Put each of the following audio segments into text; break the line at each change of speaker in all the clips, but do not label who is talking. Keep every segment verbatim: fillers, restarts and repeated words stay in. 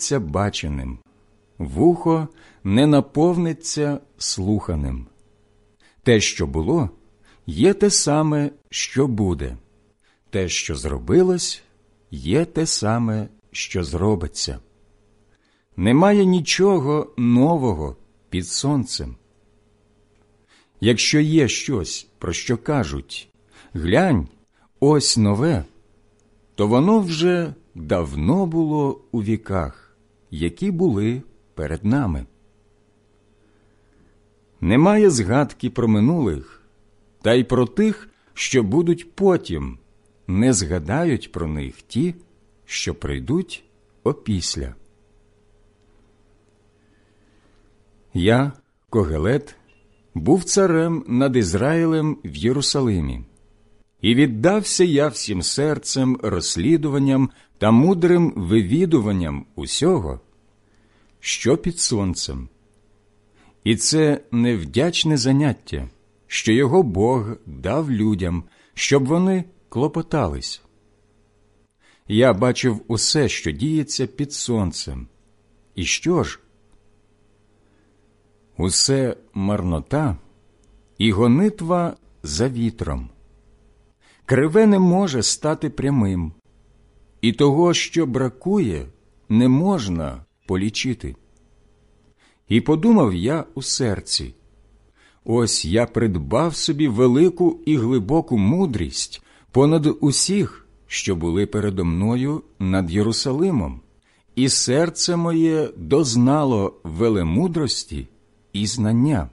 наповниться баченим, вухо не наповниться слуханим. Те, що було, є те саме, що буде. Те, що зробилось, є те саме, що зробиться. Немає нічого нового під сонцем. Якщо є щось, про що кажуть «глянь, ось нове», то воно вже давно було у віках, які були перед нами. Немає згадки про минулих, та й про тих, що будуть потім, не згадають про них ті, що прийдуть опісля. Я, Когелет, був царем над Ізраїлем в Єрусалимі, і віддався я всім серцем розслідуванням та мудрим вивідуванням усього, що під сонцем. І це невдячне заняття, що його Бог дав людям, щоб вони клопотались. Я бачив усе, що діється під сонцем. І що ж? Усе марнота і гонитва за вітром. Криве не може стати прямим, і того, що бракує, не можна полічити. І подумав я у серці: ось я придбав собі велику і глибоку мудрість понад усіх, що були передо мною над Єрусалимом, і серце моє дознало велемудрості і знання.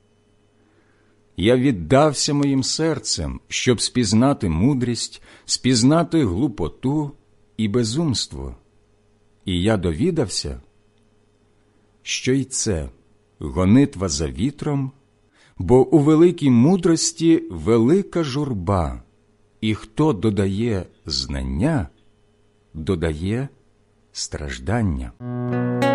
Я віддався моїм серцем, щоб спізнати мудрість, спізнати глупоту і безумство. І я довідався, що й це гонитва за вітром, бо у великій мудрості велика журба, і хто додає знання, додає страждання.